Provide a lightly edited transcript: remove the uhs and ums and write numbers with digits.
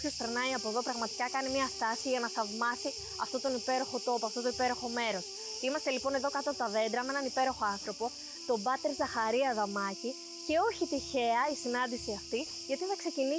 Όποιος περνάει από εδώ πραγματικά κάνει μια στάση για να θαυμάσει αυτό τον υπέροχο τόπο, αυτό το υπέροχο μέρος. Είμαστε λοιπόν εδώ κάτω από τα δέντρα με έναν υπέροχο άνθρωπο, τον Πάτερ Ζαχαρία Δαμάκη, και όχι τυχαία η συνάντηση αυτή, γιατί θα ξεκινήσει